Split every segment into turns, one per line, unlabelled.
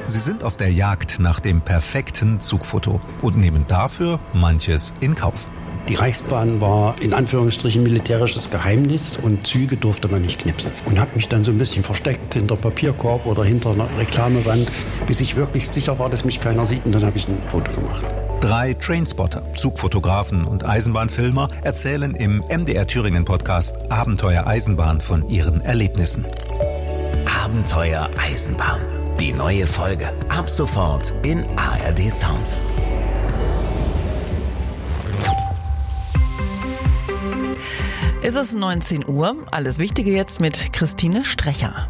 Sie sind auf der Jagd nach dem perfekten Zugfoto und nehmen dafür manches in Kauf.
Die Reichsbahn war in Anführungsstrichen militärisches Geheimnis und Züge durfte man nicht knipsen. Und habe mich dann so ein bisschen versteckt hinter Papierkorb oder hinter einer Reklamewand, bis ich wirklich sicher war, dass mich keiner sieht, und dann habe ich ein Foto gemacht.
3 Trainspotter, Zugfotografen und Eisenbahnfilmer erzählen im MDR Thüringen Podcast Abenteuer Eisenbahn von ihren Erlebnissen.
Abenteuer Eisenbahn. Die neue Folge ab sofort in ARD Sounds.
Es ist 19 Uhr. Alles Wichtige jetzt mit Christine Strecher.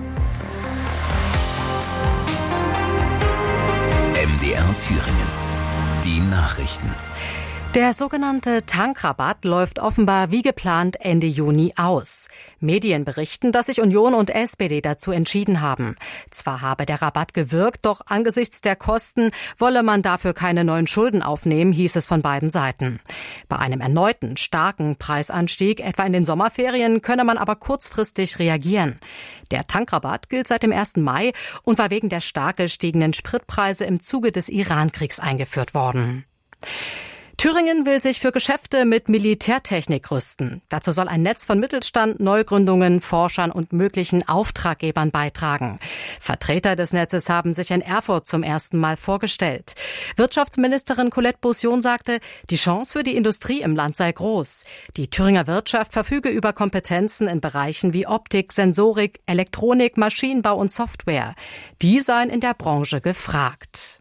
MDR Thüringen. Die Nachrichten.
Der sogenannte Tankrabatt läuft offenbar wie geplant Ende Juni aus. Medien berichten, dass sich Union und SPD dazu entschieden haben. Zwar habe der Rabatt gewirkt, doch angesichts der Kosten wolle man dafür keine neuen Schulden aufnehmen, hieß es von beiden Seiten. Bei einem erneuten starken Preisanstieg, etwa in den Sommerferien, könne man aber kurzfristig reagieren. Der Tankrabatt gilt seit dem 1. Mai und war wegen der stark gestiegenen Spritpreise im Zuge des Iran-Kriegs eingeführt worden. Thüringen will sich für Geschäfte mit Militärtechnik rüsten. Dazu soll ein Netz von Mittelstand, Neugründungen, Forschern und möglichen Auftraggebern beitragen. Vertreter des Netzes haben sich in Erfurt zum ersten Mal vorgestellt. Wirtschaftsministerin Colette Beausion sagte, die Chance für die Industrie im Land sei groß. Die Thüringer Wirtschaft verfüge über Kompetenzen in Bereichen wie Optik, Sensorik, Elektronik, Maschinenbau und Software. Die seien in der Branche gefragt.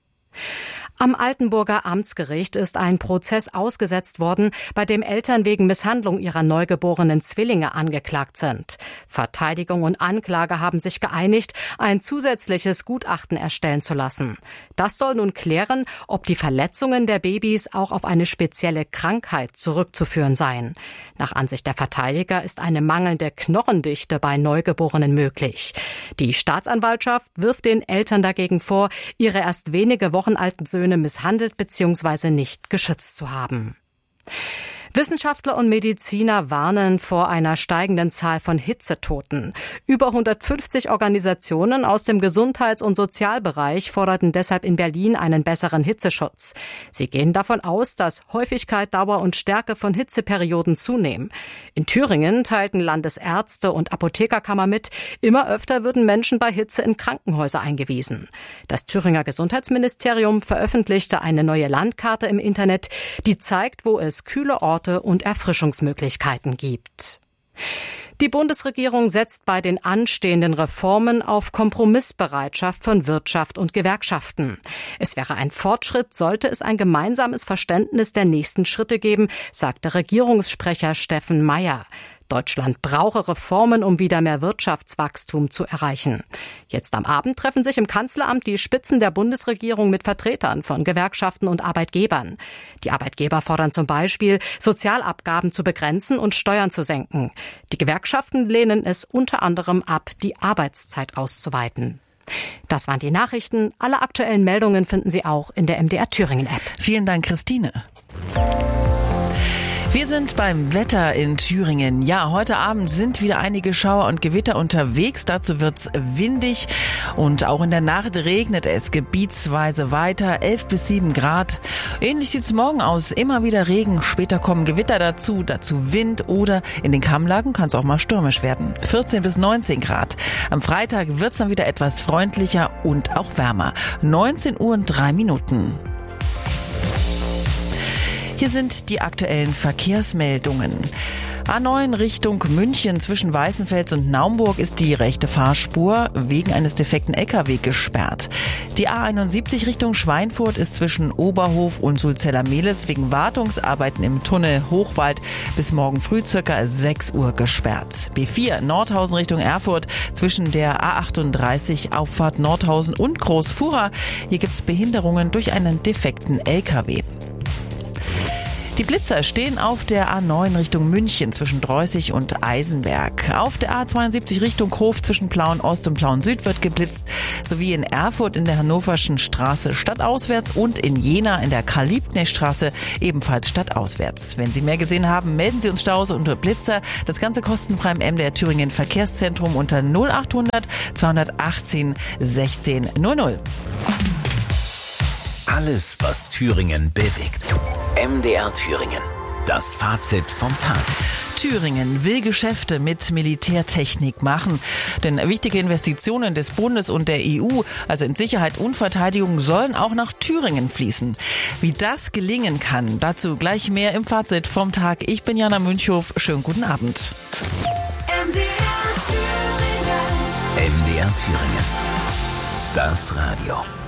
Am Altenburger Amtsgericht ist ein Prozess ausgesetzt worden, bei dem Eltern wegen Misshandlung ihrer neugeborenen Zwillinge angeklagt sind. Verteidigung und Anklage haben sich geeinigt, ein zusätzliches Gutachten erstellen zu lassen. Das soll nun klären, ob die Verletzungen der Babys auch auf eine spezielle Krankheit zurückzuführen seien. Nach Ansicht der Verteidiger ist eine mangelnde Knochendichte bei Neugeborenen möglich. Die Staatsanwaltschaft wirft den Eltern dagegen vor, ihre erst wenige Wochen alten Söhne misshandelt bzw. nicht geschützt zu haben. Wissenschaftler und Mediziner warnen vor einer steigenden Zahl von Hitzetoten. Über 150 Organisationen aus dem Gesundheits- und Sozialbereich forderten deshalb in Berlin einen besseren Hitzeschutz. Sie gehen davon aus, dass Häufigkeit, Dauer und Stärke von Hitzeperioden zunehmen. In Thüringen teilten Landesärzte und Apothekerkammer mit, immer öfter würden Menschen bei Hitze in Krankenhäuser eingewiesen. Das Thüringer Gesundheitsministerium veröffentlichte eine neue Landkarte im Internet, die zeigt, wo es kühle Orte und Erfrischungsmöglichkeiten gibt. Die Bundesregierung setzt bei den anstehenden Reformen auf Kompromissbereitschaft von Wirtschaft und Gewerkschaften. Es wäre ein Fortschritt, sollte es ein gemeinsames Verständnis der nächsten Schritte geben, sagte Regierungssprecher Steffen Mayer. Deutschland brauche Reformen, um wieder mehr Wirtschaftswachstum zu erreichen. Jetzt am Abend treffen sich im Kanzleramt die Spitzen der Bundesregierung mit Vertretern von Gewerkschaften und Arbeitgebern. Die Arbeitgeber fordern zum Beispiel, Sozialabgaben zu begrenzen und Steuern zu senken. Die Gewerkschaften lehnen es unter anderem ab, die Arbeitszeit auszuweiten. Das waren die Nachrichten. Alle aktuellen Meldungen finden Sie auch in der MDR Thüringen App.
Vielen Dank, Christine. Wir sind beim Wetter in Thüringen. Ja, heute Abend sind wieder einige Schauer und Gewitter unterwegs. Dazu wird's windig und auch in der Nacht regnet es gebietsweise weiter. 11 bis 7 Grad. Ähnlich sieht's morgen aus. Immer wieder Regen. Später kommen Gewitter dazu Wind oder in den Kammlagen kann es auch mal stürmisch werden. 14 bis 19 Grad. Am Freitag wird's dann wieder etwas freundlicher und auch wärmer. 19 Uhr und 3 Minuten. Hier sind die aktuellen Verkehrsmeldungen. A9 Richtung München zwischen Weißenfels und Naumburg ist die rechte Fahrspur wegen eines defekten LKW gesperrt. Die A71 Richtung Schweinfurt ist zwischen Oberhof und Sulzeller-Mehlis wegen Wartungsarbeiten im Tunnel Hochwald bis morgen früh ca. 6 Uhr gesperrt. B4 Nordhausen Richtung Erfurt zwischen der A38 Auffahrt Nordhausen und Großfura. Hier gibt's Behinderungen durch einen defekten LKW. Die Blitzer stehen auf der A9 Richtung München zwischen Dreußig und Eisenberg. Auf der A72 Richtung Hof zwischen Plauen-Ost und Plauen-Süd wird geblitzt, sowie in Erfurt in der Hannoverschen Straße stadtauswärts und in Jena in der Karl-Liebknecht-Straße ebenfalls stadtauswärts. Wenn Sie mehr gesehen haben, melden Sie uns Staus unter Blitzer. Das Ganze kostenfrei im MDR Thüringen Verkehrszentrum unter 0800 218 16 00.
Alles, was Thüringen bewegt. MDR Thüringen. Das Fazit vom Tag.
Thüringen will Geschäfte mit Militärtechnik machen. Denn wichtige Investitionen des Bundes und der EU, also in Sicherheit und Verteidigung, sollen auch nach Thüringen fließen. Wie das gelingen kann, dazu gleich mehr im Fazit vom Tag. Ich bin Jana Münchhof. Schönen guten Abend.
MDR Thüringen. Das Radio.